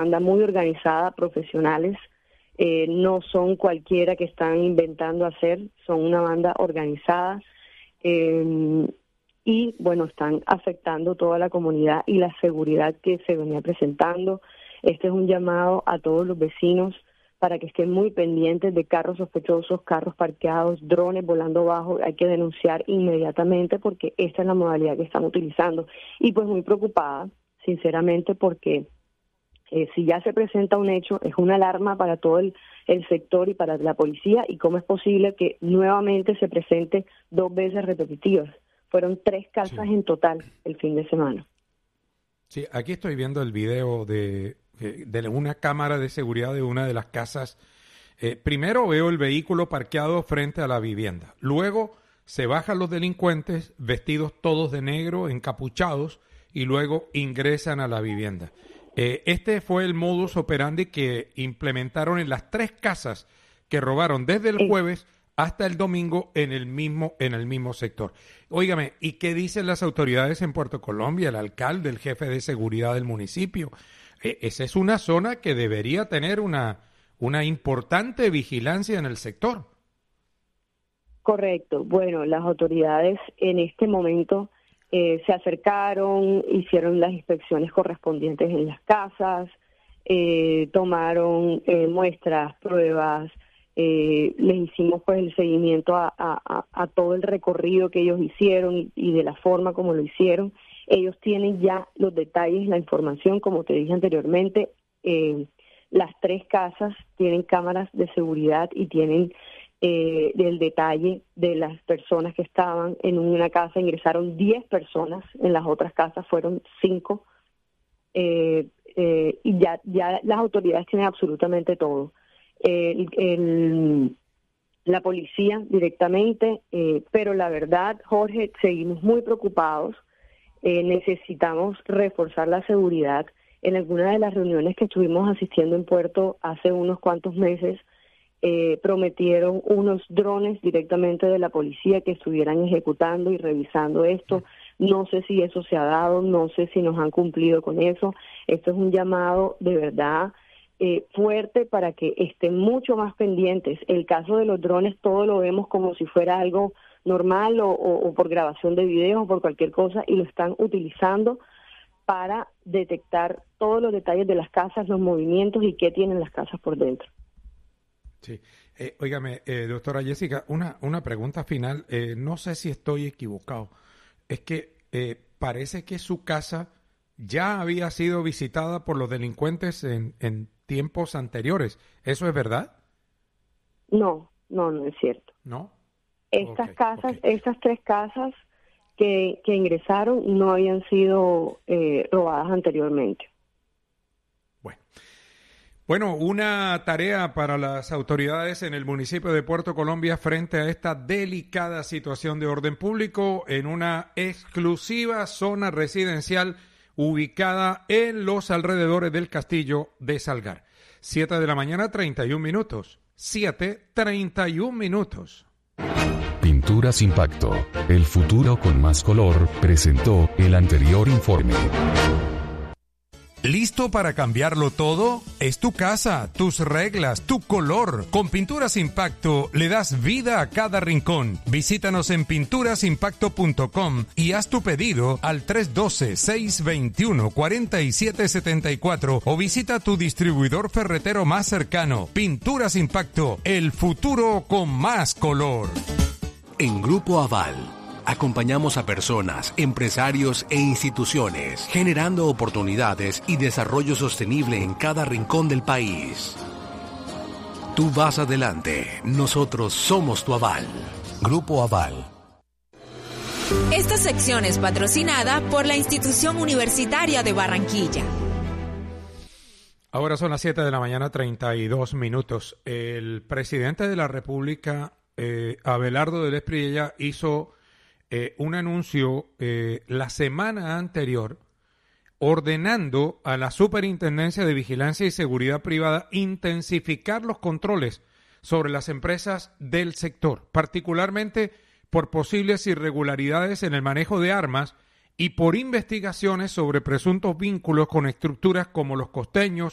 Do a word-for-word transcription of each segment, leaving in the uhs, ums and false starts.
banda muy organizada, profesionales, eh, no son cualquiera que están inventando hacer, son una banda organizada eh, y, bueno, están afectando toda la comunidad y la seguridad que se venía presentando. Este es un llamado a todos los vecinos para que estén muy pendientes de carros sospechosos, carros parqueados, drones volando bajo. Hay que denunciar inmediatamente porque esta es la modalidad que están utilizando. Y pues muy preocupada, sinceramente, porque eh, si ya se presenta un hecho, es una alarma para todo el, el sector y para la policía, y cómo es posible que nuevamente se presente dos veces repetitivas. Fueron tres casas sí. en total el fin de semana. Sí, aquí estoy viendo el video de, de una cámara de seguridad de una de las casas. Eh, primero veo el vehículo parqueado frente a la vivienda. Luego se bajan los delincuentes vestidos todos de negro, encapuchados, y luego ingresan a la vivienda. Eh, este fue el modus operandi que implementaron en las tres casas que robaron desde el jueves hasta el domingo en el mismo en el mismo sector. Óigame, ¿y qué dicen las autoridades en Puerto Colombia, el alcalde, el jefe de seguridad del municipio? Eh, esa es una zona que debería tener una, una importante vigilancia en el sector. Correcto. Bueno, las autoridades en este momento eh, se acercaron, hicieron las inspecciones correspondientes en las casas, eh, tomaron eh, muestras, pruebas. Eh, les hicimos pues el seguimiento a, a, a todo el recorrido que ellos hicieron y, y de la forma como lo hicieron. Ellos tienen ya los detalles, la información, como te dije anteriormente. Eh, las tres casas tienen cámaras de seguridad y tienen eh, el detalle de las personas que estaban en una casa. Ingresaron diez personas, en las otras casas fueron cinco. Eh, eh, y ya, ya las autoridades tienen absolutamente todo. El, el, la policía directamente, eh, pero la verdad, Jorge, seguimos muy preocupados, eh, necesitamos reforzar la seguridad. En alguna de las reuniones que estuvimos asistiendo en Puerto hace unos cuantos meses, eh, prometieron unos drones directamente de la policía que estuvieran ejecutando y revisando esto. No sé si eso se ha dado, no sé si nos han cumplido con eso. Esto es un llamado de verdad Eh, fuerte para que estén mucho más pendientes. El caso de los drones, todo lo vemos como si fuera algo normal o, o, o por grabación de videos o por cualquier cosa, y lo están utilizando para detectar todos los detalles de las casas, los movimientos y qué tienen las casas por dentro. Sí. Eh, óigame, eh, doctora Jessica, una, una pregunta final. Eh, no sé si estoy equivocado. Es que eh, parece que su casa ya había sido visitada por los delincuentes en, en tiempos anteriores. ¿Eso es verdad? No, no, no es cierto. ¿No? Estas okay, casas, okay. estas tres casas que, que ingresaron no habían sido eh, robadas anteriormente. Bueno. Bueno, una tarea para las autoridades en el municipio de Puerto Colombia frente a esta delicada situación de orden público en una exclusiva zona residencial ubicada en los alrededores del castillo de Salgar. Siete de la mañana, treinta y un minutos. Siete, treinta y un minutos. Pinturas Impacto, el futuro con más color, presentó el anterior informe. ¿Listo para cambiarlo todo? Es tu casa, tus reglas, tu color. Con Pinturas Impacto le das vida a cada rincón. Visítanos en pinturas impacto punto com y haz tu pedido al tres uno dos, seis dos uno, cuatro siete siete cuatro o visita tu distribuidor ferretero más cercano. Pinturas Impacto, el futuro con más color. En Grupo Aval acompañamos a personas, empresarios e instituciones, generando oportunidades y desarrollo sostenible en cada rincón del país. Tú vas adelante, nosotros somos tu aval. Grupo Aval. Esta sección es patrocinada por la Institución Universitaria de Barranquilla. Ahora son las siete de la mañana, treinta y dos minutos. El presidente de la República, eh, Abelardo del Espriella, hizo Eh, un anuncio eh, la semana anterior ordenando a la Superintendencia de Vigilancia y Seguridad Privada intensificar los controles sobre las empresas del sector, particularmente por posibles irregularidades en el manejo de armas y por investigaciones sobre presuntos vínculos con estructuras como los costeños,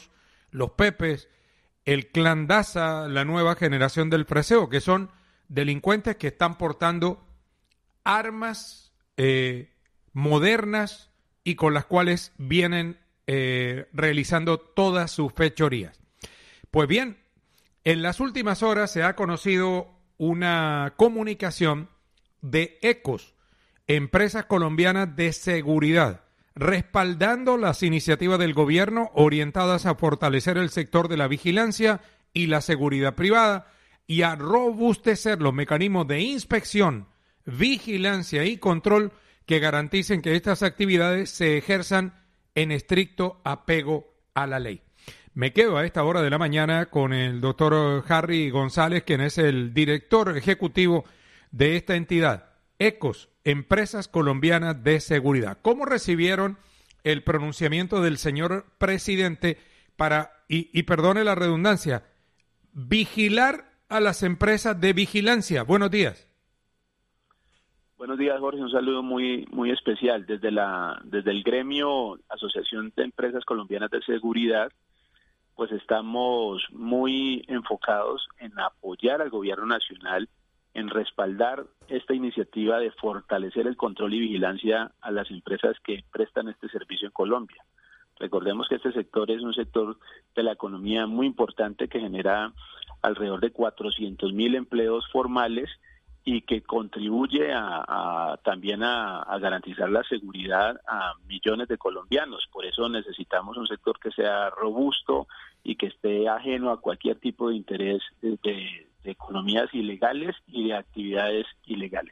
los Pepes, el Clan Daza, la nueva generación del Freseo, que son delincuentes que están portando armas eh, modernas y con las cuales vienen eh, realizando todas sus fechorías. Pues bien, en las últimas horas se ha conocido una comunicación de ECOS, empresas colombianas de seguridad, respaldando las iniciativas del gobierno orientadas a fortalecer el sector de la vigilancia y la seguridad privada y a robustecer los mecanismos de inspección, vigilancia y control que garanticen que estas actividades se ejerzan en estricto apego a la ley. Me quedo a esta hora de la mañana con el doctor Harry González, quien es el director ejecutivo de esta entidad, ECOS, Empresas Colombianas de Seguridad. ¿Cómo recibieron el pronunciamiento del señor presidente para, y, y perdone la redundancia, vigilar a las empresas de vigilancia? Buenos días. Buenos días, Jorge. Un saludo muy muy especial desde la desde el gremio Asociación de Empresas Colombianas de Seguridad. Pues estamos muy enfocados en apoyar al gobierno nacional, en respaldar esta iniciativa de fortalecer el control y vigilancia a las empresas que prestan este servicio en Colombia. Recordemos que este sector es un sector de la economía muy importante que genera alrededor de cuatrocientos mil empleos formales y que contribuye a, a también a, a garantizar la seguridad a millones de colombianos. Por eso necesitamos un sector que sea robusto y que esté ajeno a cualquier tipo de interés de, de, de economías ilegales y de actividades ilegales.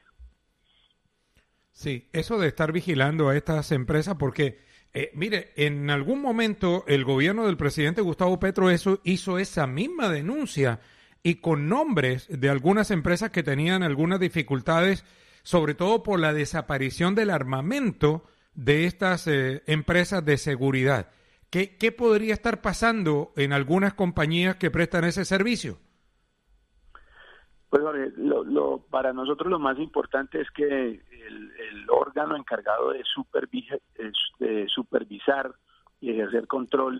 Sí, eso de estar vigilando a estas empresas, porque, eh, mire, en algún momento el gobierno del presidente Gustavo Petro eso, hizo esa misma denuncia y con nombres de algunas empresas que tenían algunas dificultades, sobre todo por la desaparición del armamento de estas eh, empresas de seguridad. ¿Qué, ¿Qué podría estar pasando en algunas compañías que prestan ese servicio? Pues lo, lo, para nosotros lo más importante es que el, el órgano encargado de, supervisa, de supervisar y ejercer control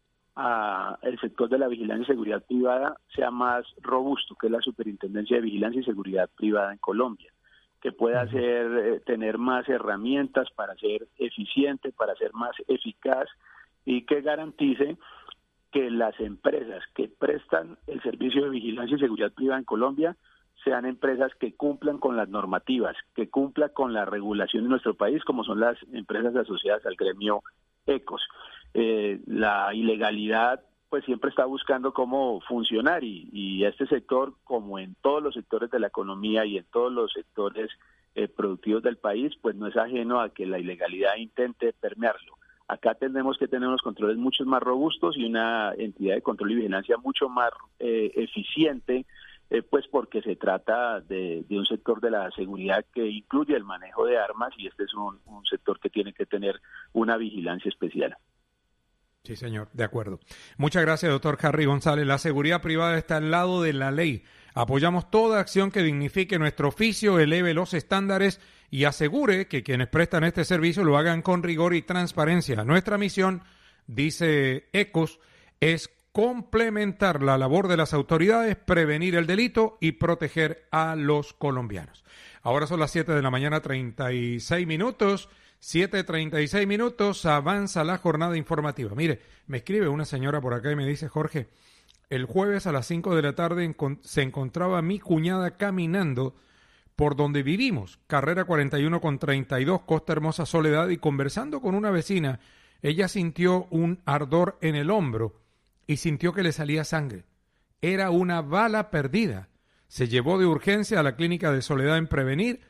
a el sector de la vigilancia y seguridad privada sea más robusto, que es la Superintendencia de Vigilancia y Seguridad Privada en Colombia, que pueda hacer, eh, tener más herramientas para ser eficiente, para ser más eficaz y que garantice que las empresas que prestan el servicio de vigilancia y seguridad privada en Colombia sean empresas que cumplan con las normativas, que cumplan con la regulación de nuestro país, como son las empresas asociadas al gremio ECOS. Eh, la ilegalidad pues siempre está buscando cómo funcionar y, y este sector, como en todos los sectores de la economía y en todos los sectores eh, productivos del país, pues no es ajeno a que la ilegalidad intente permearlo. Acá tenemos que tener unos controles mucho más robustos y una entidad de control y vigilancia mucho más eh, eficiente, eh, pues porque se trata de, de un sector de la seguridad que incluye el manejo de armas y este es un, un sector que tiene que tener una vigilancia especial. Sí, señor, de acuerdo. Muchas gracias, doctor Harry González. La seguridad privada está al lado de la ley. Apoyamos toda acción que dignifique nuestro oficio, eleve los estándares y asegure que quienes prestan este servicio lo hagan con rigor y transparencia. Nuestra misión, dice ECOS, es complementar la labor de las autoridades, prevenir el delito y proteger a los colombianos. Ahora son las siete de la mañana, treinta y seis minutos. siete treinta y seis minutos, avanza la jornada informativa. Mire, me escribe una señora por acá y me dice, Jorge, el jueves a las cinco de la tarde encont- se encontraba mi cuñada caminando por donde vivimos, carrera cuarenta y uno con treinta y dos, Costa Hermosa Soledad, y conversando con una vecina, ella sintió un ardor en el hombro y sintió que le salía sangre. Era una bala perdida. Se llevó de urgencia a la clínica de Soledad en Prevenir.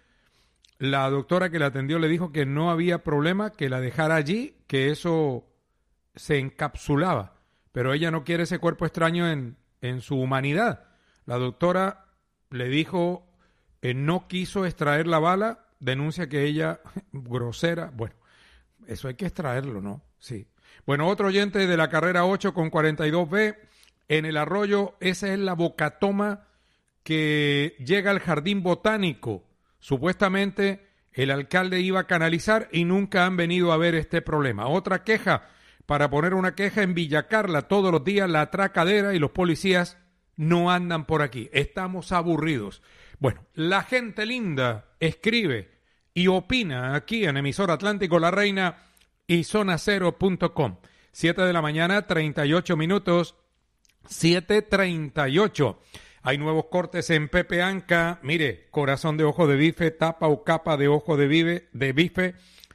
La doctora que la atendió le dijo que no había problema, que la dejara allí, que eso se encapsulaba. Pero ella no quiere ese cuerpo extraño en, en su humanidad. La doctora le dijo, eh, no quiso extraer la bala, denuncia que ella, grosera, bueno, eso hay que extraerlo, ¿no? Sí. Bueno, otro oyente de la carrera ocho con cuarenta y dos B, en el arroyo, esa es la bocatoma que llega al jardín botánico. Supuestamente el alcalde iba a canalizar y nunca han venido a ver este problema. Otra queja para poner una queja en Villa Carla. Todos los días la atracadera y los policías no andan por aquí. Estamos aburridos. Bueno, la gente linda escribe y opina aquí en Emisor Atlántico La Reina y zona cero punto com. siete de la mañana, treinta y ocho minutos, siete treinta y ocho. Hay nuevos cortes en Pepe Anca. Mire, corazón de ojo de bife, tapa o capa de ojo de, vive, de bife.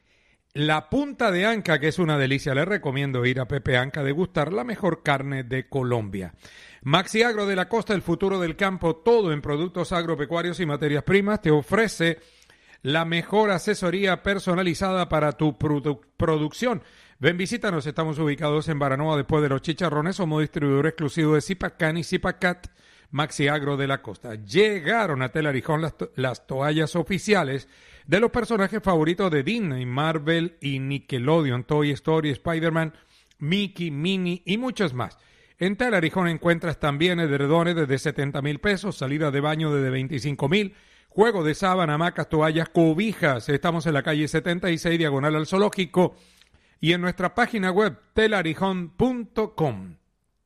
La punta de anca, que es una delicia. Le recomiendo ir a Pepe Anca a degustar la mejor carne de Colombia. Maxi Agro de la Costa, el futuro del campo, todo en productos agropecuarios y materias primas, te ofrece la mejor asesoría personalizada para tu produ- producción. Ven, visítanos, estamos ubicados en Baranoa, después de los Chicharrones, somos distribuidor exclusivo de Zipacan y Zipacat, Maxi Agro de la Costa. Llegaron a Telarijón las, to- las toallas oficiales de los personajes favoritos de Disney, Marvel y Nickelodeon, Toy Story, Spider-Man, Mickey, Minnie y muchos más. En Telarijón encuentras también edredones desde setenta mil pesos, salida de baño desde veinticinco mil, juego de sábana, hamacas, toallas, cobijas. Estamos en la calle setenta y seis, diagonal al Zoológico, y en nuestra página web telarijón punto com.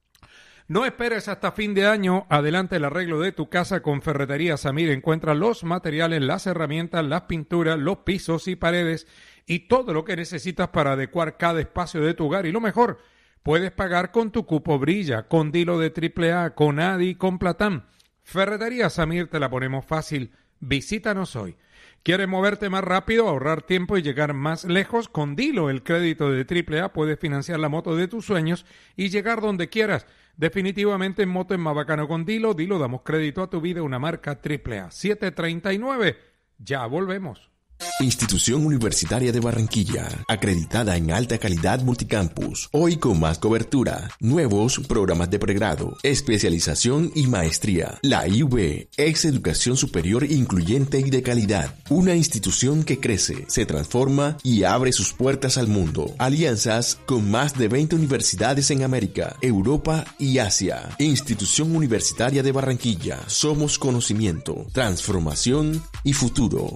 No esperes hasta fin de año, adelante el arreglo de tu casa con Ferretería Samir. Encuentra los materiales, las herramientas, las pinturas, los pisos y paredes y todo lo que necesitas para adecuar cada espacio de tu hogar. Y lo mejor, puedes pagar con tu cupo Brilla, con Dilo de triple A, con Adi y con Platán. Ferretería Samir, te la ponemos fácil. Visítanos hoy. ¿Quieres moverte más rápido, ahorrar tiempo y llegar más lejos? Con Dilo, el crédito de triple A, puedes financiar la moto de tus sueños y llegar donde quieras. Definitivamente en moto es más bacano con Dilo. Dilo, damos crédito a tu vida, una marca triple A. siete treinta y nueve. Ya volvemos. Institución Universitaria de Barranquilla, acreditada en alta calidad multicampus, hoy con más cobertura, nuevos programas de pregrado, especialización y maestría. La I U B, ex Educación Superior Incluyente y de Calidad, una institución que crece, se transforma y abre sus puertas al mundo. Alianzas con más de veinte universidades en América, Europa y Asia. Institución Universitaria de Barranquilla, somos conocimiento, transformación y futuro.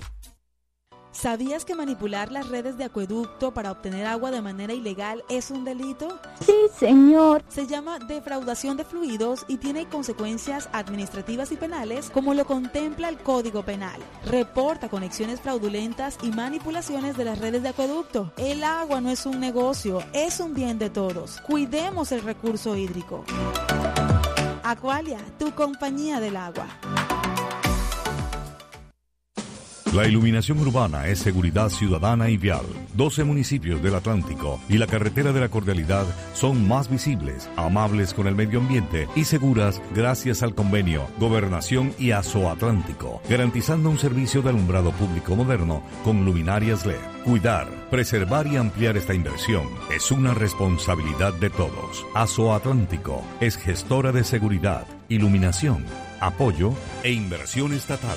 ¿Sabías que manipular las redes de acueducto para obtener agua de manera ilegal es un delito? Sí, señor. Se llama defraudación de fluidos y tiene consecuencias administrativas y penales como lo contempla el Código Penal. Reporta conexiones fraudulentas y manipulaciones de las redes de acueducto. El agua no es un negocio, es un bien de todos. Cuidemos el recurso hídrico. Aqualia, tu compañía del agua. La iluminación urbana es seguridad ciudadana y vial. doce municipios del Atlántico y la carretera de la Cordialidad son más visibles, amables con el medio ambiente y seguras gracias al convenio Gobernación y Azoatlántico, garantizando un servicio de alumbrado público moderno con luminarias L E D. Cuidar, preservar y ampliar esta inversión es una responsabilidad de todos. Azoatlántico es gestora de seguridad, iluminación, apoyo e inversión estatal.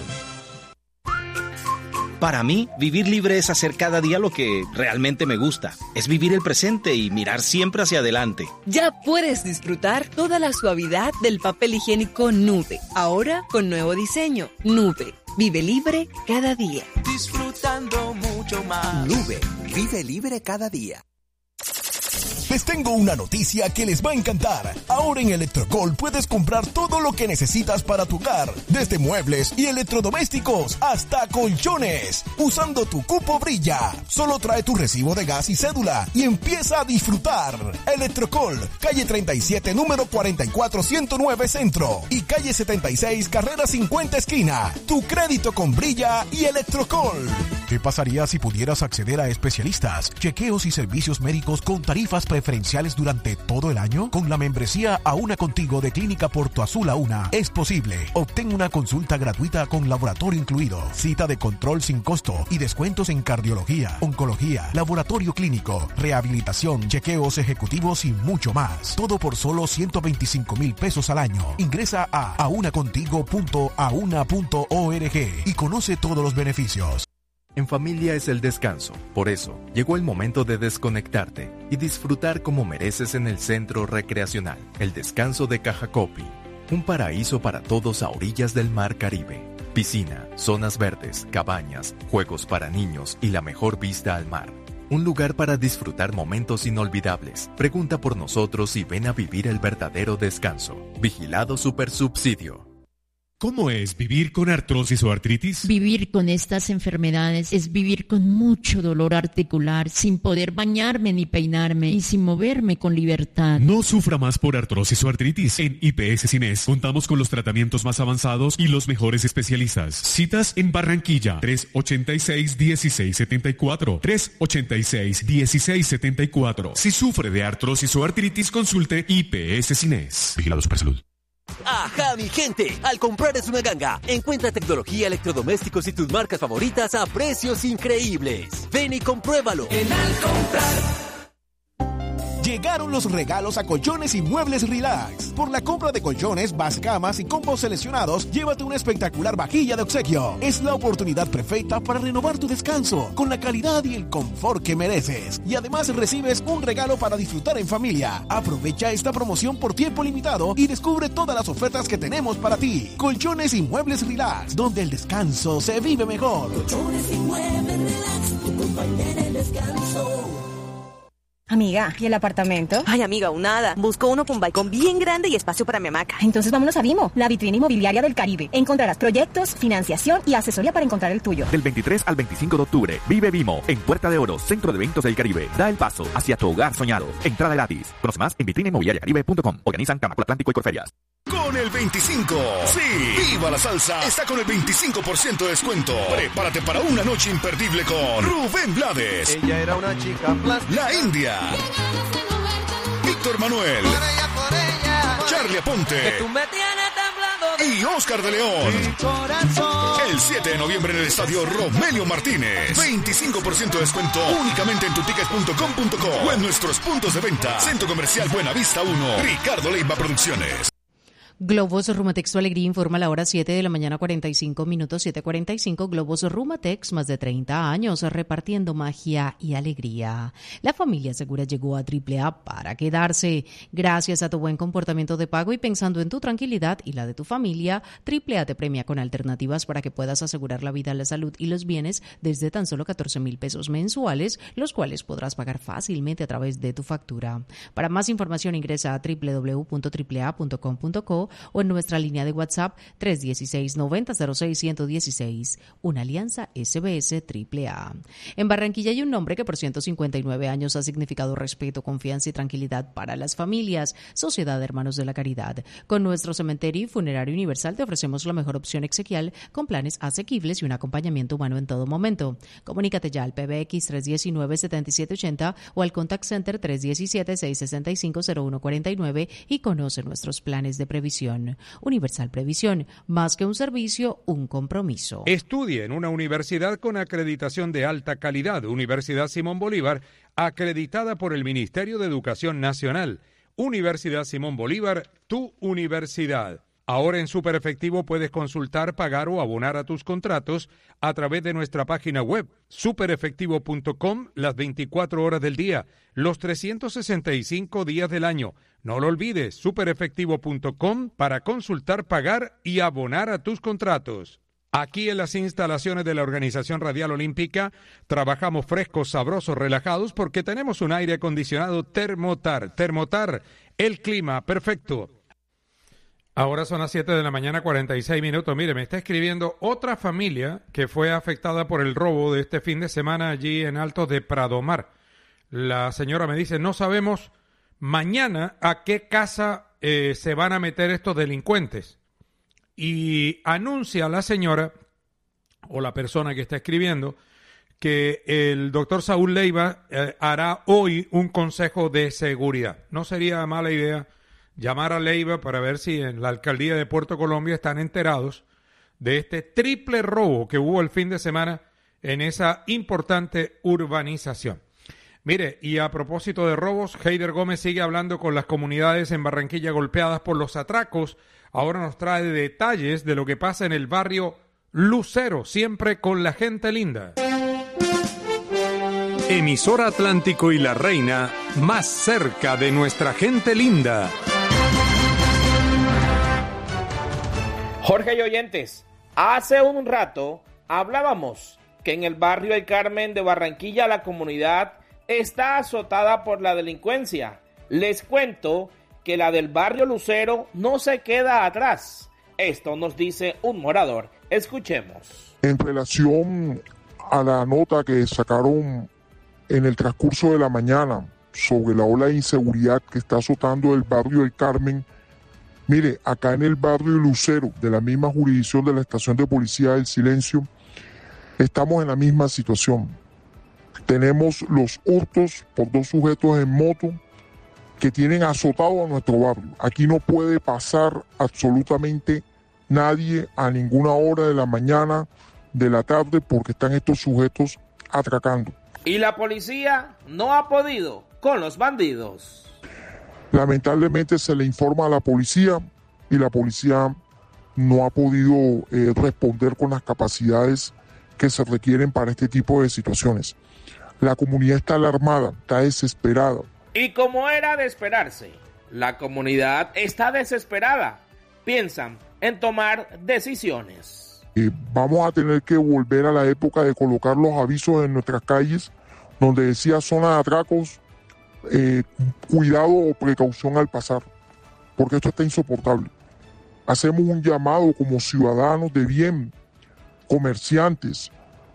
Para mí, vivir libre es hacer cada día lo que realmente me gusta. Es vivir el presente y mirar siempre hacia adelante. Ya puedes disfrutar toda la suavidad del papel higiénico Nube. Ahora con nuevo diseño. Nube. Vive libre cada día. Disfrutando mucho más. Nube. Vive libre cada día. Les tengo una noticia que les va a encantar. Ahora en Electrocol puedes comprar todo lo que necesitas para tu hogar, desde muebles y electrodomésticos hasta colchones, usando tu cupo Brilla. Solo trae tu recibo de gas y cédula y empieza a disfrutar. Electrocol, calle treinta y siete, número cuarenta y cuatro ciento nueve Centro y calle setenta y seis, carrera cincuenta esquina. Tu crédito con Brilla y Electrocol. ¿Qué pasaría si pudieras acceder a especialistas, chequeos y servicios médicos con tarifas preferenciales durante todo el año? Con la membresía A Una Contigo de Clínica Porto Azul A Una es posible. Obtén una consulta gratuita con laboratorio incluido, cita de control sin costo y descuentos en cardiología, oncología, laboratorio clínico, rehabilitación, chequeos ejecutivos y mucho más. Todo por solo ciento veinticinco mil pesos al año. Ingresa a aunacontigo punto auna punto org y conoce todos los beneficios. En familia es el descanso, por eso llegó el momento de desconectarte y disfrutar como mereces en el Centro Recreacional, el Descanso de Cajacopi, un paraíso para todos a orillas del Mar Caribe. Piscina, zonas verdes, cabañas, juegos para niños y la mejor vista al mar. un lugar para disfrutar momentos inolvidables. Pregunta por nosotros y ven a vivir el verdadero descanso. Vigilado Supersubsidio. ¿Cómo es vivir con artrosis o artritis? Vivir con estas enfermedades es vivir con mucho dolor articular, sin poder bañarme ni peinarme y sin moverme con libertad. No sufra más por artrosis o artritis. En I P S Cines contamos con los tratamientos más avanzados y los mejores especialistas. Citas en Barranquilla, tres ochenta y seis, dieciséis setenta y cuatro, tres ochenta y seis, dieciséis setenta y cuatro. Si sufre de artrosis o artritis, consulte I P S Cines. Vigilado Supersalud. ¡Ajá, mi gente! Al comprar es una ganga. Encuentra tecnología, electrodomésticos y tus marcas favoritas a precios increíbles. Ven y compruébalo. En Al Comprar. Llegaron los regalos a Colchones y Muebles Relax. Por la compra de colchones, bascamas y combos seleccionados, llévate una espectacular vajilla de obsequio. Es la oportunidad perfecta para renovar tu descanso con la calidad y el confort que mereces. Y además recibes un regalo para disfrutar en familia. Aprovecha esta promoción por tiempo limitado y descubre todas las ofertas que tenemos para ti. Colchones y Muebles Relax, donde el descanso se vive mejor. Colchones y Muebles Relax, tu compañía en el descanso. Amiga, ¿y el apartamento? Ay, amiga, aún nada. Busco uno con balcón bien grande y espacio para mi hamaca. Entonces vámonos a Vimo, la vitrina inmobiliaria del Caribe. Encontrarás proyectos, financiación y asesoría para encontrar el tuyo. Del veintitrés al veinticinco de octubre, vive Vimo en Puerta de Oro, Centro de Eventos del Caribe. Da el paso hacia tu hogar soñado. Entrada gratis. Conoce más en vitrina inmobiliaria caribe punto com. Organizan Camacol Atlántico y Corferias. Con el veinticinco. Sí, Viva la Salsa está con el veinticinco por ciento de descuento. Prepárate para una noche imperdible con Rubén Blades. Ella era una chica plástica. La India. Víctor Manuel. Por ella, por ella. Charlie Aponte. Que tú me tienes temblando. Y Oscar de León. Mi corazón. El siete de noviembre en el estadio Romelio Martínez. veinticinco por ciento de descuento únicamente en tu ticket punto com punto co o en nuestros puntos de venta. Centro Comercial Buenavista uno. Ricardo Leiva Producciones. Globos Rumatex, tu alegría, informa a la hora siete de la mañana, cuarenta y cinco minutos, siete cuarenta y cinco. Globos Rumatex, más de treinta años repartiendo magia y alegría. La familia segura llegó a Triple A para quedarse. Gracias a tu buen comportamiento de pago y pensando en tu tranquilidad y la de tu familia, Triple A te premia con alternativas para que puedas asegurar la vida, la salud y los bienes desde tan solo catorce mil pesos mensuales, los cuales podrás pagar fácilmente a través de tu factura. Para más información ingresa a doble u doble u doble u punto triple a punto com punto co o en nuestra línea de WhatsApp tres uno seis, nueve cero cero seis, uno uno seis, una alianza S B S Triple A. En Barranquilla hay un nombre que por ciento cincuenta y nueve años ha significado respeto, confianza y tranquilidad para las familias. Sociedad de Hermanos de la Caridad. Con nuestro cementerio y funerario universal te ofrecemos la mejor opción exequial con planes asequibles y un acompañamiento humano en todo momento. Comunícate ya al P B X tres uno nueve, siete siete ocho cero o al Contact Center tres uno siete, seis seis cinco, cero uno cuatro nueve y conoce nuestros planes de previsión. Universal Previsión, más que un servicio, un compromiso. Estudie en una universidad con acreditación de alta calidad, Universidad Simón Bolívar, acreditada por el Ministerio de Educación Nacional. Universidad Simón Bolívar, tu universidad. Ahora en Super Efectivo puedes consultar, pagar o abonar a tus contratos a través de nuestra página web, super efectivo punto com, las veinticuatro horas del día, los trescientos sesenta y cinco días del año. No lo olvides, super efectivo punto com para consultar, pagar y abonar a tus contratos. Aquí en las instalaciones de la Organización Radial Olímpica trabajamos frescos, sabrosos, relajados porque tenemos un aire acondicionado Termotar. Termotar, el clima perfecto. Ahora son las siete de la mañana, cuarenta y seis minutos. Mire, me está escribiendo otra familia que fue afectada por el robo de este fin de semana allí en Altos de Pradomar. La señora me dice, no sabemos mañana a qué casa eh, se van a meter estos delincuentes. Y anuncia la señora, o la persona que está escribiendo, que el doctor Saúl Leiva eh, hará hoy un consejo de seguridad. No sería mala idea llamar a Leiva para ver si en la alcaldía de Puerto Colombia están enterados de este triple robo que hubo el fin de semana en esa importante urbanización. Mire, y a propósito de robos, Heider Gómez sigue hablando con las comunidades en Barranquilla golpeadas por los atracos. Ahora nos trae detalles de lo que pasa en el barrio Lucero, siempre con la gente linda. Emisora Atlántico y La Reina, más cerca de nuestra gente linda. Jorge y oyentes, hace un rato hablábamos que en el barrio El Carmen de Barranquilla la comunidad está azotada por la delincuencia. Les cuento que la del barrio Lucero no se queda atrás. Esto nos dice un morador. Escuchemos. En relación a la nota que sacaron en el transcurso de la mañana sobre la ola de inseguridad que está azotando el barrio El Carmen, mire, acá en el barrio Lucero, de la misma jurisdicción de la estación de policía del Silencio, estamos en la misma situación. Tenemos los hurtos por dos sujetos en moto que tienen azotado a nuestro barrio. Aquí no puede pasar absolutamente nadie a ninguna hora de la mañana, de la tarde, porque están estos sujetos atracando. Y la policía no ha podido con los bandidos. Lamentablemente se le informa a la policía y la policía no ha podido eh, responder con las capacidades que se requieren para este tipo de situaciones. La comunidad está alarmada, está desesperada. Y como era de esperarse, la comunidad está desesperada. Piensan en tomar decisiones. Eh, vamos a tener que volver a la época de colocar los avisos en nuestras calles, donde decía zona de atracos, eh, cuidado o precaución al pasar, porque esto está insoportable. Hacemos un llamado como ciudadanos de bien, comerciantes,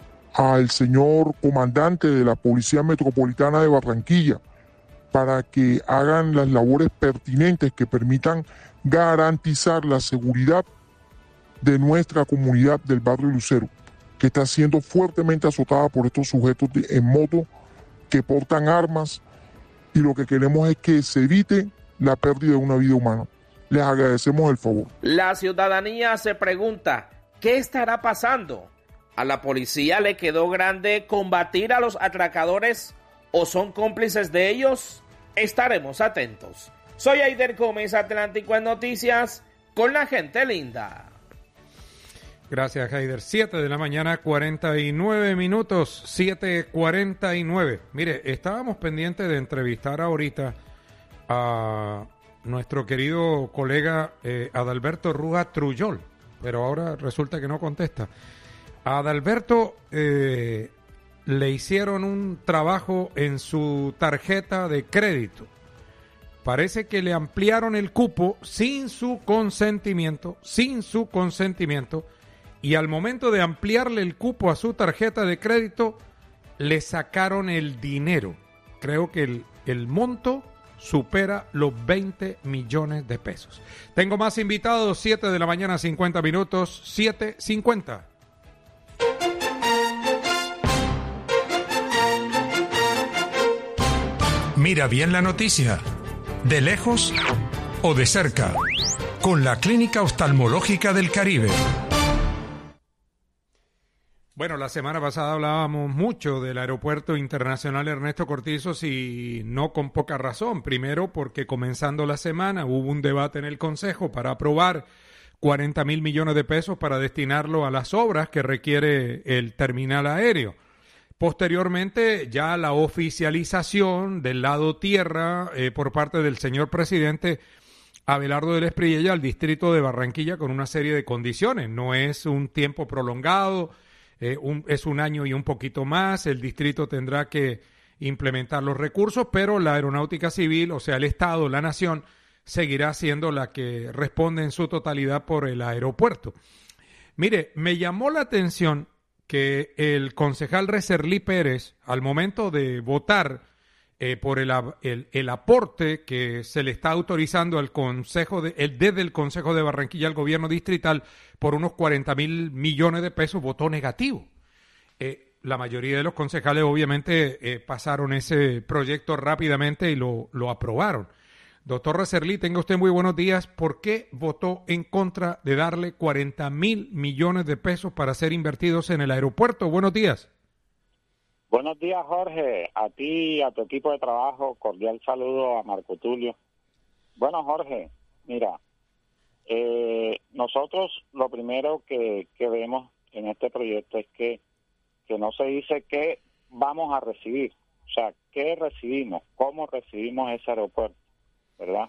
al señor comandante de la Policía Metropolitana de Barranquilla, para que hagan las labores pertinentes que permitan garantizar la seguridad de nuestra comunidad del barrio Lucero, que está siendo fuertemente azotada por estos sujetos de, en moto que portan armas, y lo que queremos es que se evite la pérdida de una vida humana. Les agradecemos el favor. La ciudadanía se pregunta, ¿qué estará pasando? ¿A la policía le quedó grande combatir a los atracadores o son cómplices de ellos? Estaremos atentos. Soy Aider Gómez, Atlántico en Noticias, con la gente linda. Gracias, Aider. siete de la mañana, cuarenta y nueve minutos, siete cuarenta y nueve. Mire, estábamos pendientes de entrevistar ahorita a nuestro querido colega eh, Adalberto Rúa Trullol, pero ahora resulta que no contesta. A Adalberto eh, le hicieron un trabajo en su tarjeta de crédito. Parece que le ampliaron el cupo sin su consentimiento, sin su consentimiento, y al momento de ampliarle el cupo a su tarjeta de crédito, le sacaron el dinero. Creo que el, el monto supera los veinte millones de pesos. Tengo más invitados, siete de la mañana, cincuenta minutos, siete cincuenta. Mira bien la noticia, de lejos o de cerca, con la Clínica Oftalmológica del Caribe. Bueno, la semana pasada hablábamos mucho del Aeropuerto Internacional Ernesto Cortizos y no con poca razón. Primero, porque comenzando la semana hubo un debate en el Consejo para aprobar cuarenta mil millones de pesos para destinarlo a las obras que requiere el terminal aéreo. Posteriormente, ya la oficialización del lado tierra eh, por parte del señor presidente Abelardo del Espriella al distrito de Barranquilla con una serie de condiciones. No es un tiempo prolongado, eh, un, es un año y un poquito más. El distrito tendrá que implementar los recursos, pero la Aeronáutica Civil, o sea, el Estado, la Nación, seguirá siendo la que responde en su totalidad por el aeropuerto. Mire, me llamó la atención que el concejal Recerlí Pérez, al momento de votar eh, por el, el, el aporte que se le está autorizando al Consejo de, el, desde el Consejo de Barranquilla al gobierno distrital por unos cuarenta mil millones de pesos, votó negativo. Eh, la mayoría de los concejales obviamente eh, pasaron ese proyecto rápidamente y lo, lo aprobaron. Doctor Recerlí, tenga usted muy buenos días. ¿Por qué votó en contra de darle cuarenta mil millones de pesos para ser invertidos en el aeropuerto? Buenos días. Buenos días, Jorge. A ti y a tu equipo de trabajo, cordial saludo a Marco Tulio. Bueno, Jorge, mira, eh, nosotros lo primero que, que vemos en este proyecto es que, que no se dice qué vamos a recibir. O sea, qué recibimos, cómo recibimos ese aeropuerto, ¿verdad?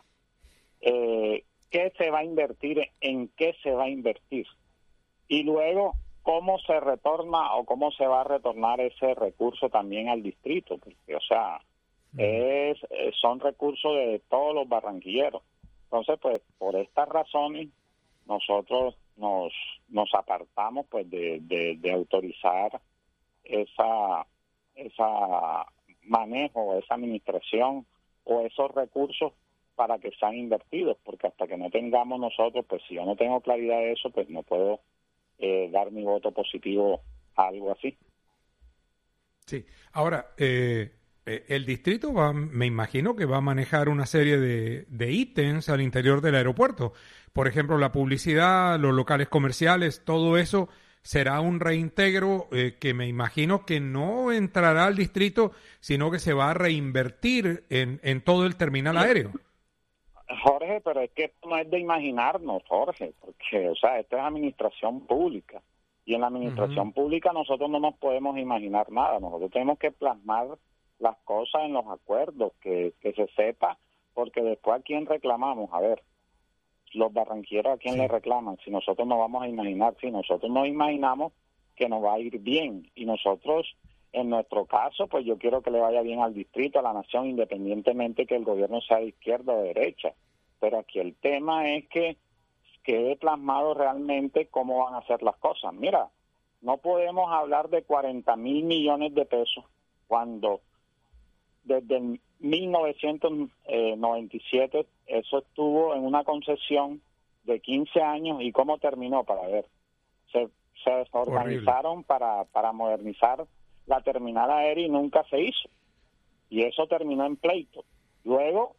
Eh, ¿Qué se va a invertir? ¿En qué se va a invertir? Y luego, cómo se retorna o cómo se va a retornar ese recurso también al distrito, porque, o sea, es, son recursos de todos los barranquilleros. Entonces, pues, por estas razones, nosotros nos nos apartamos, pues, de, de, de autorizar esa esa manejo, esa administración o esos recursos para que sean invertidos, porque hasta que no tengamos nosotros, pues, si yo no tengo claridad de eso, pues, no puedo eh, dar mi voto positivo a algo así. Sí. Ahora, eh, eh, el distrito va, me imagino que va a manejar una serie de, de ítems al interior del aeropuerto. Por ejemplo, la publicidad, los locales comerciales, todo eso será un reintegro eh, que me imagino que no entrará al distrito, sino que se va a reinvertir en, en todo el terminal aéreo. Jorge, pero es que esto no es de imaginarnos, Jorge, porque, o sea, esto es administración pública. Y en la administración uh-huh. pública nosotros no nos podemos imaginar nada. Nosotros tenemos que plasmar las cosas en los acuerdos, que, que se sepa, porque después a quién reclamamos. A ver, los barranquilleros a quién sí. le reclaman, si nosotros no vamos a imaginar, si nosotros nos imaginamos que nos va a ir bien. Y nosotros, en nuestro caso, pues yo quiero que le vaya bien al distrito, a la nación, independientemente que el gobierno sea de izquierda o de derecha. Pero aquí el tema es que quede plasmado realmente cómo van a hacer las cosas. Mira, no podemos hablar de cuarenta mil millones de pesos cuando desde mil novecientos noventa y siete eso estuvo en una concesión de quince años. ¿Y cómo terminó? Para ver, se, se organizaron para, para modernizar la terminal aérea y nunca se hizo. Y eso terminó en pleito. Luego,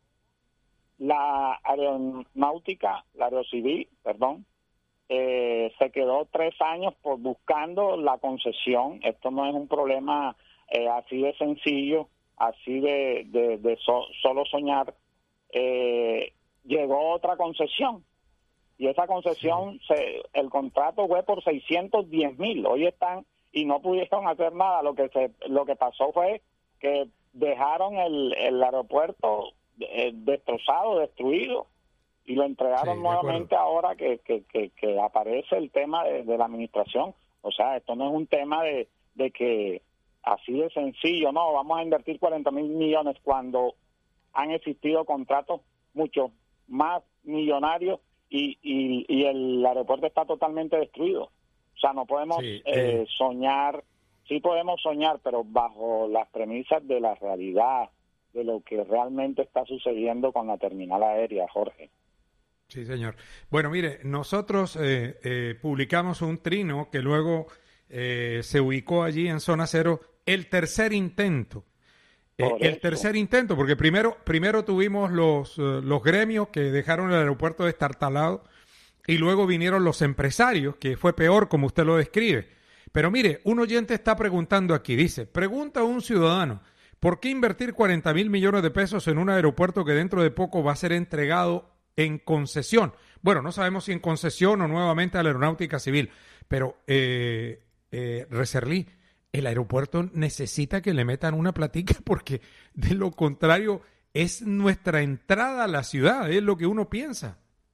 la aeronáutica, la aerocivil, perdón, eh, se quedó tres años por buscando la concesión. Esto no es un problema eh, así de sencillo, así de, de, de so, solo soñar. Eh, llegó otra concesión y esa concesión, se, el contrato fue por seiscientos diez mil. Hoy están y no pudieron hacer nada. Lo que se, lo que pasó fue que dejaron el, el aeropuerto eh, destrozado, destruido, y lo entregaron sí, nuevamente ahora que, que, que, que aparece el tema de, de la administración. O sea, esto no es un tema de, de que así de sencillo, no, vamos a invertir cuarenta mil millones cuando han existido contratos mucho más millonarios y, y, y el aeropuerto está totalmente destruido. O sea, no podemos sí, eh, eh. soñar, sí podemos soñar, pero bajo las premisas de la realidad, de lo que realmente está sucediendo con la terminal aérea, Jorge. Sí, señor. Bueno, mire, nosotros eh, eh, publicamos un trino que luego eh, se ubicó allí en Zona Cero, el tercer intento. Eh, el tercer intento, porque primero primero tuvimos los, uh, los gremios que dejaron el aeropuerto destartalado y luego vinieron los empresarios, que fue peor como usted lo describe. Pero mire, un oyente está preguntando aquí, dice, pregunta a un ciudadano, ¿por qué invertir cuarenta mil millones de pesos en un aeropuerto que dentro de poco va a ser entregado en concesión? Bueno, no sabemos si en concesión o nuevamente a la Aeronáutica Civil, pero eh, eh, Reserlí, el aeropuerto necesita que le metan una platica porque de lo contrario es nuestra entrada a la ciudad, es lo que uno piensa.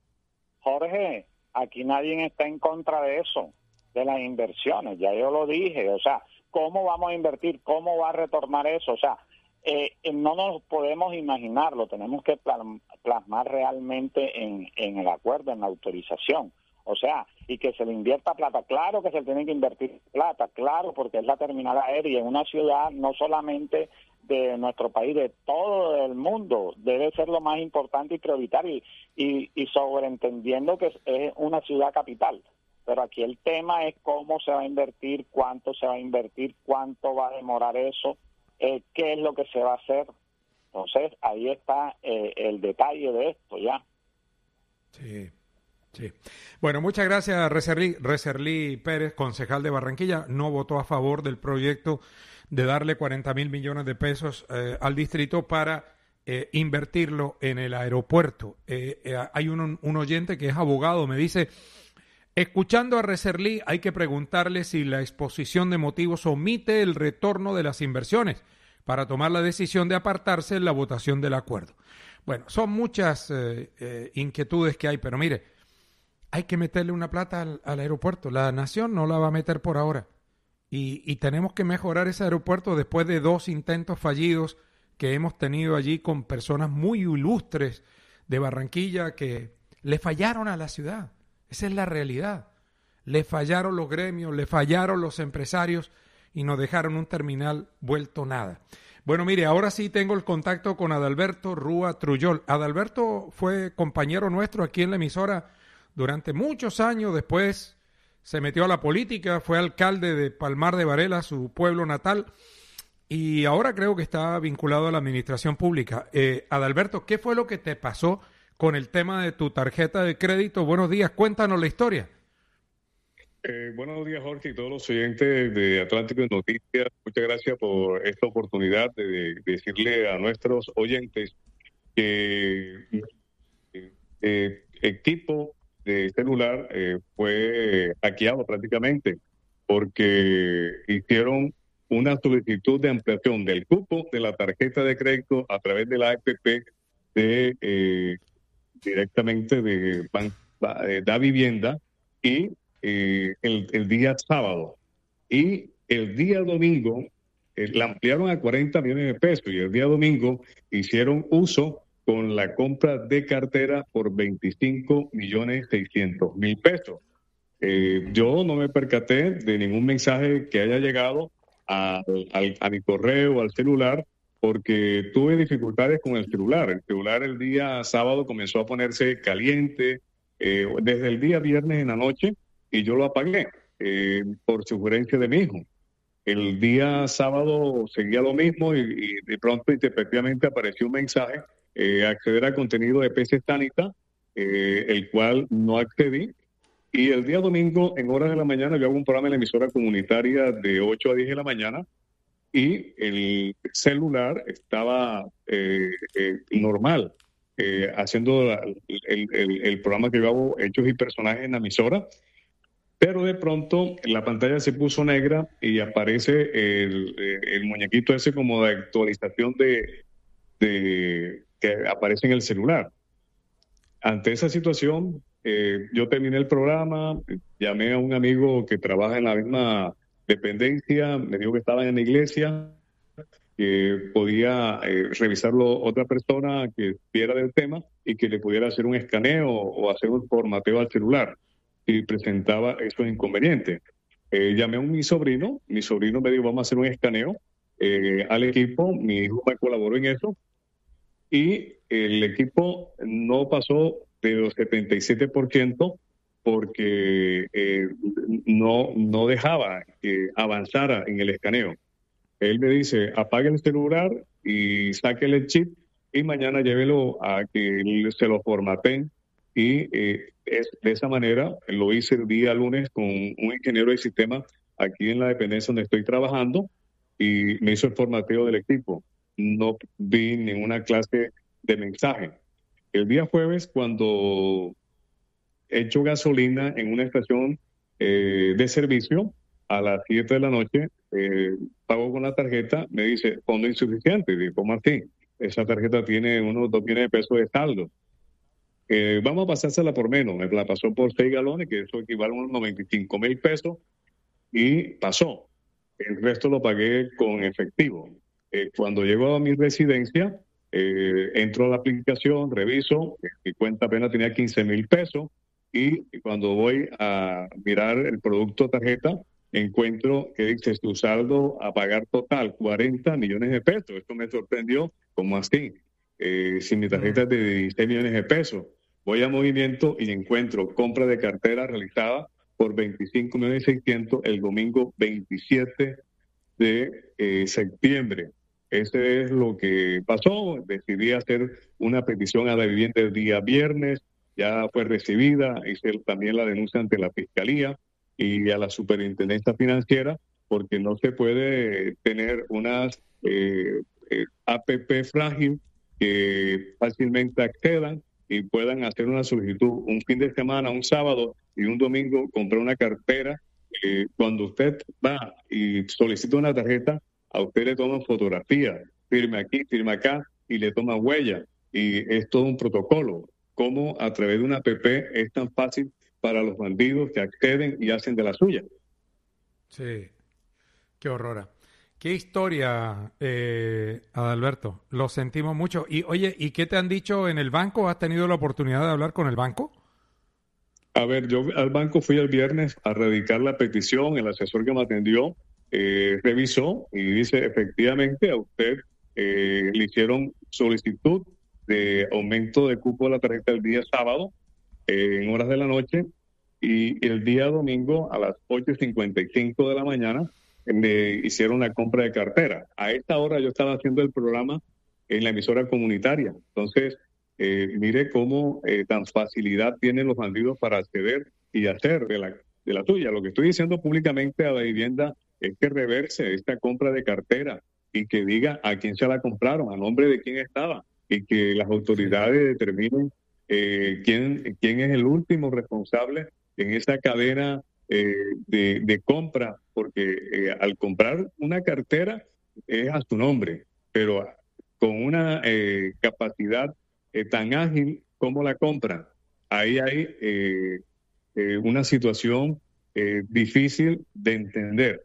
Jorge, aquí nadie está en contra de eso, de las inversiones, ya yo lo dije, o sea, ¿cómo vamos a invertir? ¿Cómo va a retornar eso? O sea, eh, no nos podemos imaginar, lo tenemos que plasmar realmente en, en el acuerdo, en la autorización. O sea, y que se le invierta plata. Claro que se tiene que invertir plata, claro, porque es la terminal aérea en una ciudad no solamente de nuestro país, de todo el mundo. Debe ser lo más importante y prioritario, y, y, y sobreentendiendo que es, es una ciudad capital. Pero aquí el tema es cómo se va a invertir, cuánto se va a invertir, cuánto va a demorar eso, eh, qué es lo que se va a hacer. Entonces, ahí está eh, el detalle de esto ya. Sí. Sí. Bueno, muchas gracias, Reserlí. Reserlí Pérez, concejal de Barranquilla, no votó a favor del proyecto de darle cuarenta mil millones de pesos eh, al distrito para eh, invertirlo en el aeropuerto. Eh, eh, hay un, un oyente que es abogado, me dice, escuchando a Reserlí, hay que preguntarle si la exposición de motivos omite el retorno de las inversiones para tomar la decisión de apartarse en la votación del acuerdo. Bueno, son muchas eh, eh, inquietudes que hay, pero mire, hay que meterle una plata al, al aeropuerto. La nación no la va a meter por ahora. Y, y tenemos que mejorar ese aeropuerto después de dos intentos fallidos que hemos tenido allí con personas muy ilustres de Barranquilla que le fallaron a la ciudad. Esa es la realidad. Le fallaron los gremios, le fallaron los empresarios y nos dejaron un terminal vuelto nada. Bueno, mire, ahora sí tengo el contacto con Adalberto Rúa Trujol. Adalberto fue compañero nuestro aquí en la emisora durante muchos años. Después se metió a la política, fue alcalde de Palmar de Varela, su pueblo natal, y ahora creo que está vinculado a la administración pública. Eh, Adalberto, ¿qué fue lo que te pasó con el tema de tu tarjeta de crédito? Buenos días, cuéntanos la historia. Eh, buenos días, Jorge, y todos los oyentes de Atlántico de Noticias. Muchas gracias por esta oportunidad de, de decirle a nuestros oyentes que eh, equipo de celular eh, fue hackeado prácticamente porque hicieron una solicitud de ampliación del cupo de la tarjeta de crédito a través de la A F P de eh, directamente de, de Da Vivienda y eh, el, el día sábado. Y el día domingo eh, la ampliaron a cuarenta millones de pesos y el día domingo hicieron uso con la compra de cartera por veinticinco millones seiscientos mil pesos. Eh, yo no me percaté de ningún mensaje que haya llegado a, a, a mi correo, al celular, porque tuve dificultades con el celular. El celular el día sábado comenzó a ponerse caliente eh, desde el día viernes en la noche y yo lo apagué eh, por sugerencia de mi hijo. El día sábado seguía lo mismo y, y de pronto efectivamente apareció un mensaje, eh, acceder al contenido de P C Sanita, eh, el cual no accedí. Y el día domingo, en horas de la mañana, yo hago un programa en la emisora comunitaria de ocho a diez de la mañana y el celular estaba eh, eh, normal, eh, haciendo la, el, el, el programa que yo hago, Hechos y Personajes en la emisora, pero de pronto la pantalla se puso negra y aparece el, el muñequito ese como de actualización de, de que aparece en el celular. Ante esa situación, eh, yo terminé el programa, llamé a un amigo que trabaja en la misma dependencia, me dijo que estaba en la iglesia, que podía eh, revisarlo otra persona que viera del tema y que le pudiera hacer un escaneo o hacer un formateo al celular y presentaba esos inconvenientes. Eh, llamé a mi sobrino, mi sobrino me dijo vamos a hacer un escaneo eh, al equipo, mi hijo me colaboró en eso y el equipo no pasó de los setenta y siete por ciento porque eh, no, no dejaba que avanzara en el escaneo. Él me dice, apague el celular y saque el chip y mañana llévelo a que se lo formateen. Y eh, es, de esa manera lo hice el día lunes con un ingeniero de sistema aquí en la dependencia donde estoy trabajando y me hizo el formateo del equipo. No vi ninguna clase de mensaje. El día jueves, cuando echo gasolina en una estación eh, de servicio a las siete de la noche, eh, pago con la tarjeta, me dice fondo insuficiente. Y digo, ¿cómo así? Esa tarjeta tiene unos dos millones de pesos de saldo. Eh, vamos a pasársela por menos. Me la pasó por seis galones, que eso equivale a unos noventa y cinco mil pesos, y pasó. El resto lo pagué con efectivo. Eh, cuando llego a mi residencia, eh, entro a la aplicación, reviso, mi cuenta apenas tenía quince mil pesos, y cuando voy a mirar el producto tarjeta, encuentro que dice su saldo a pagar total, cuarenta millones de pesos. Esto me sorprendió, ¿cómo así? Eh, si mi tarjeta es de dieciséis millones de pesos, voy a movimiento y encuentro compra de cartera realizada por veinticinco millones seiscientos el domingo veintisiete de eh, septiembre. Ese es lo que pasó. Decidí hacer una petición a la vivienda el día viernes, ya fue recibida, hice también la denuncia ante la Fiscalía y a la Superintendencia Financiera, porque no se puede tener unas eh, eh, A P P frágil que fácilmente accedan y puedan hacer una solicitud un fin de semana, un sábado y un domingo, comprar una cartera. Eh, cuando usted va y solicita una tarjeta, a usted le toman fotografía, firme aquí, firme acá y le toman huella. Y es todo un protocolo. ¿Cómo a través de una A P P es tan fácil para los bandidos que acceden y hacen de la suya. Sí, qué horror. Qué historia, eh, Adalberto. Lo sentimos mucho. Y oye, ¿y qué te han dicho en el banco? ¿Has tenido la oportunidad de hablar con el banco? A ver, yo al banco fui el viernes a radicar la petición. El asesor que me atendió eh, revisó y dice, efectivamente, a usted eh, le hicieron solicitud de aumento de cupo de la tarjeta el día sábado eh, en horas de la noche, y el día domingo a las ocho y cincuenta y cinco de la mañana me hicieron la compra de cartera. A esta hora yo estaba haciendo el programa en la emisora comunitaria. Entonces, eh, mire cómo eh, tan facilidad tienen los bandidos para acceder y hacer de la, de la tuya. Lo que estoy diciendo públicamente a la vivienda es que reverse esta compra de cartera y que diga a quién se la compraron, a nombre de quién estaba, y que las autoridades determinen eh, quién, quién es el último responsable en esa cadena eh, de, de compra, porque eh, al comprar una cartera es a su nombre, pero con una eh, capacidad eh, tan ágil como la compra, ahí hay eh, eh, una situación eh, difícil de entender.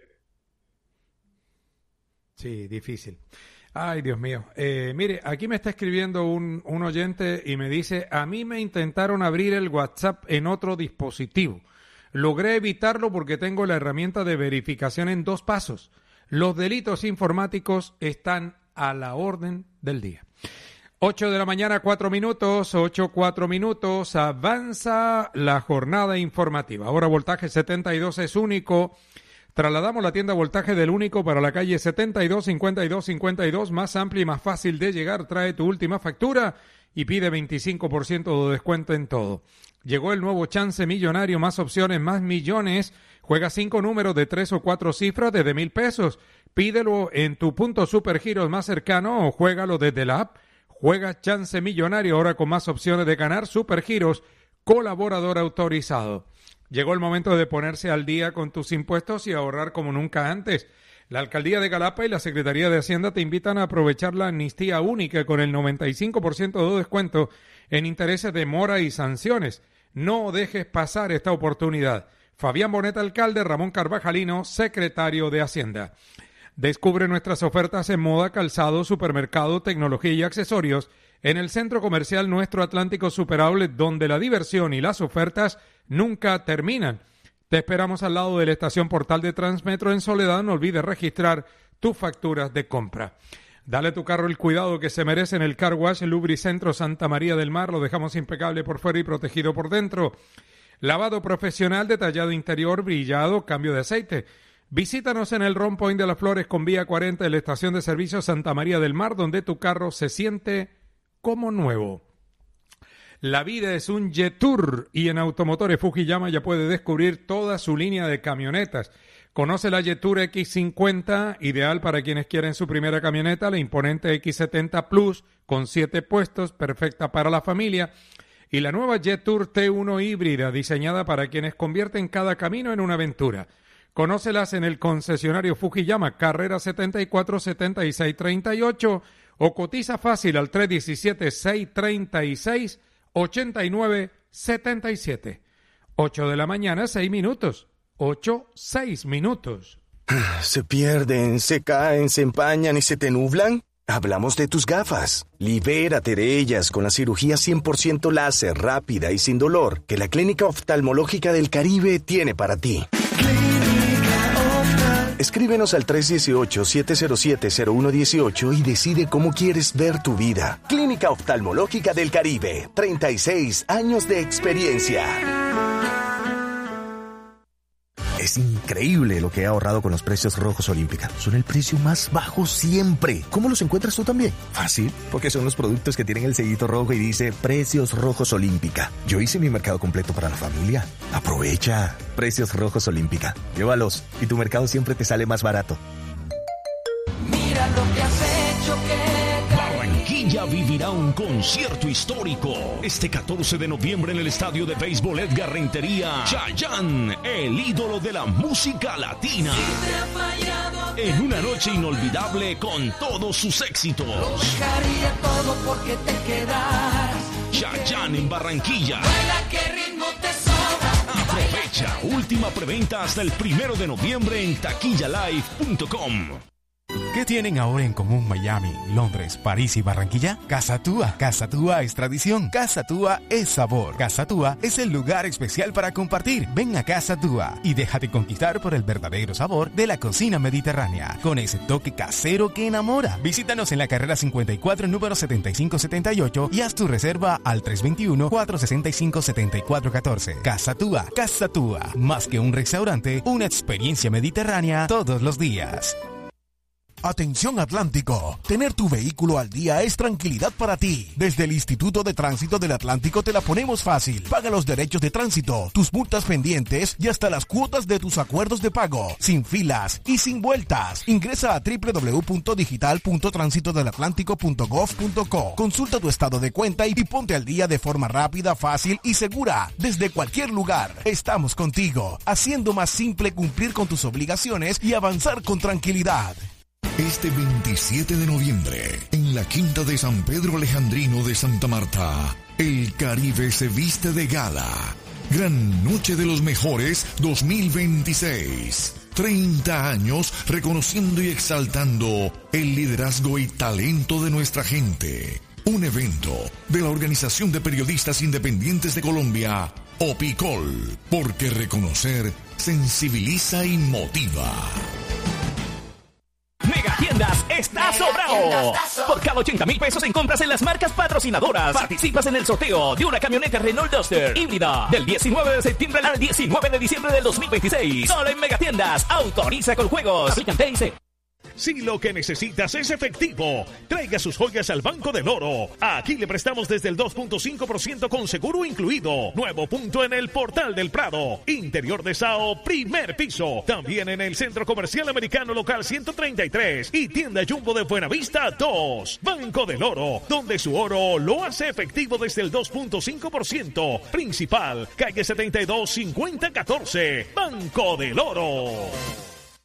Sí, difícil. Ay, Dios mío. Eh, mire, aquí me está escribiendo un, un oyente y me dice, a mí me intentaron abrir el WhatsApp en otro dispositivo. Logré evitarlo porque tengo la herramienta de verificación en dos pasos. Los delitos informáticos están a la orden del día. Ocho de la mañana, cuatro minutos, ocho, cuatro minutos, avanza la jornada informativa. Ahora voltaje setenta y dos es único. Trasladamos la tienda voltaje del único para la calle setenta y dos, cincuenta y dos, cincuenta y dos, más amplia y más fácil de llegar. Trae tu última factura y pide veinticinco por ciento de descuento en todo. Llegó el nuevo chance millonario, más opciones, más millones. Juega cinco números de tres o cuatro cifras desde mil pesos. Pídelo en tu punto Supergiros más cercano o juégalo desde la app. Juega chance millonario ahora con más opciones de ganar. Supergiros, colaborador autorizado. Llegó el momento de ponerse al día con tus impuestos y ahorrar como nunca antes. La Alcaldía de Galapa y la Secretaría de Hacienda te invitan a aprovechar la amnistía única con el noventa y cinco por ciento de descuento en intereses de mora y sanciones. No dejes pasar esta oportunidad. Fabián Bonet, alcalde, Ramón Carvajalino, secretario de Hacienda. Descubre nuestras ofertas en moda, calzado, supermercado, tecnología y accesorios en el Centro Comercial Nuestro Atlántico Super Outlet, donde la diversión y las ofertas nunca terminan. Te esperamos al lado de la estación Portal de Transmetro en Soledad. No olvides registrar tus facturas de compra. Dale a tu carro el cuidado que se merece en el Car Wash Lubricentro Santa María del Mar. Lo dejamos impecable por fuera y protegido por dentro. Lavado profesional, detallado interior, brillado, cambio de aceite. Visítanos en el Ron Point de las Flores con vía cuarenta en la estación de servicio Santa María del Mar, donde tu carro se siente como nuevo. La vida es un Jetour y en Automotores Fujiyama ya puede descubrir toda su línea de camionetas. Conoce la Jetour equis cincuenta, ideal para quienes quieren su primera camioneta, la imponente equis setenta Plus con siete puestos, perfecta para la familia, y la nueva Jetour T uno híbrida, diseñada para quienes convierten cada camino en una aventura. Conócelas en el concesionario Fujiyama, carrera setenta y cuatro, setenta y seis, treinta y ocho, o cotiza fácil al tres diecisiete, seiscientos treinta y seis, ochenta y nueve setenta y siete. ocho de la mañana, seis minutos. ocho, seis minutos. ¿Se pierden, se caen, se empañan y se te nublan? Hablamos de tus gafas. Libérate de ellas con la cirugía cien por ciento láser, rápida y sin dolor que la Clínica Oftalmológica del Caribe tiene para ti. Escríbenos al tres uno ocho, siete cero siete, cero uno uno ocho y decide cómo quieres ver tu vida. Clínica Oftalmológica del Caribe, treinta y seis años de experiencia. Es increíble lo que he ahorrado con los precios Rojos Olímpica. Son el precio más bajo siempre. ¿Cómo los encuentras tú también? Fácil, porque son los productos que tienen el sellito rojo y dice Precios Rojos Olímpica. Yo hice mi mercado completo para la familia. Aprovecha. Precios Rojos Olímpica. Llévalos y tu mercado siempre te sale más barato. Mira lo que has hecho que... Barranquilla vivirá un concierto histórico este catorce de noviembre en el estadio de béisbol Edgar Rentería. Chayanne, el ídolo de la música latina, en una noche inolvidable con todos sus éxitos. Lo dejaría todo porque te quedas. Chayanne en Barranquilla. Baila, que ritmo te sobra. Aprovecha última preventa hasta el primero de noviembre en taquilla live punto com. ¿Qué tienen ahora en común Miami, Londres, París y Barranquilla? Casa Tua. Casa Tua es tradición. Casa Tua es sabor. Casa Tua es el lugar especial para compartir. Ven a Casa Tua y déjate conquistar por el verdadero sabor de la cocina mediterránea, con ese toque casero que enamora. Visítanos en la carrera cincuenta y cuatro, número setenta y cinco setenta y ocho y haz tu reserva al tres dos uno, cuatro seis cinco, siete cuatro uno cuatro. Casa Tua. Casa Tua. Más que un restaurante, una experiencia mediterránea todos los días. Atención Atlántico, tener tu vehículo al día es tranquilidad para ti. Desde el Instituto de Tránsito del Atlántico te la ponemos fácil. Paga los derechos de tránsito, tus multas pendientes y hasta las cuotas de tus acuerdos de pago, sin filas y sin vueltas. Ingresa a doble u doble u doble u punto digital punto tránsito del atlántico punto gov punto co. Consulta tu estado de cuenta y ponte al día de forma rápida, fácil y segura. Desde cualquier lugar, estamos contigo, haciendo más simple cumplir con tus obligaciones y avanzar con tranquilidad. Este veintisiete de noviembre, en la Quinta de San Pedro Alejandrino de Santa Marta, el Caribe se viste de gala. Gran Noche de los Mejores dos mil veintiséis. treinta años reconociendo y exaltando el liderazgo y talento de nuestra gente. Un evento de la Organización de Periodistas Independientes de Colombia, OPICOL, porque reconocer sensibiliza y motiva. Megatiendas está sobrado. Por cada ochenta mil pesos en compras en las marcas patrocinadoras, participas en el sorteo de una camioneta Renault Duster híbrida del diecinueve de septiembre al diecinueve de diciembre del dos mil veintiséis. Solo en Megatiendas. Autoriza con juegos. Aplican T I C. Si lo que necesitas es efectivo, traiga sus joyas al Banco del Oro. Aquí le prestamos desde el dos punto cinco por ciento con seguro incluido. Nuevo punto en el Portal del Prado. Interior de Sao, primer piso. También en el Centro Comercial Americano Local ciento treinta y tres y Tienda Jumbo de Buenavista dos. Banco del Oro, donde su oro lo hace efectivo desde el dos punto cinco por ciento. Principal, calle setenta y dos, cincuenta catorce. Banco del Oro.